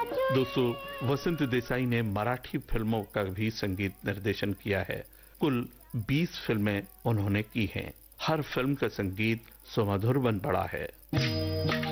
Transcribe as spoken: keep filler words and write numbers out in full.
दोस्तों, वसंत देसाई ने मराठी फिल्मों का भी संगीत निर्देशन किया है। कुल बीस फिल्में उन्होंने की हैं। हर फिल्म का संगीत सुमधुर बन पड़ा है।